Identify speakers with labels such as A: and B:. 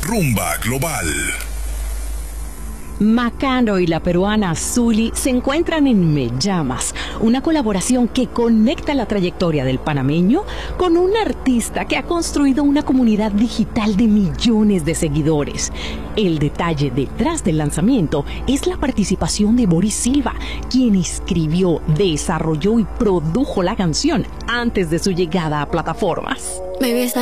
A: Rumba Global.
B: Macano y la peruana Zuli se encuentran en Me Llamas, una colaboración que conecta la trayectoria del panameño con un artista que ha construido una comunidad digital de millones de seguidores. El detalle detrás del lanzamiento es la participación de Boris Silva, quien escribió, desarrolló y produjo la canción antes de su llegada a plataformas.
C: Baby,